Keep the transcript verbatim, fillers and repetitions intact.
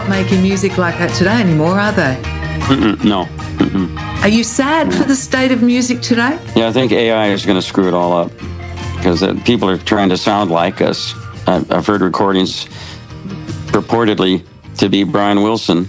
making music like that today anymore, are they? Mm-mm, no. Mm-mm. Are you sad for the state of music today? Yeah, I think A I is going to screw it all up because uh, people are trying to sound like us. I've, I've heard recordings purportedly to be Brian Wilson